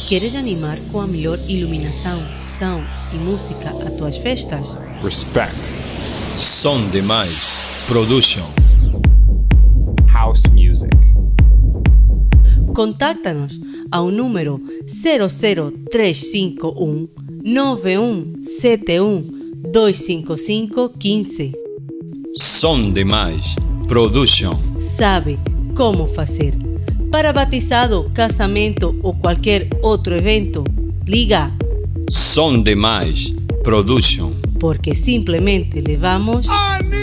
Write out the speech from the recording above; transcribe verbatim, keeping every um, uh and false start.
Queres animar com a melhor iluminação, som e música a tuas festas? Respect. Som Demais Production. House Music. Contáctanos ao número zero zero três cinco um nove um sete um dois cinco cinco um cinco. Som Demais Production. Sabe como fazer. Para batizado, casamento ou qualquer outro evento, liga Som Demais Production. porque simplesmente levamos I need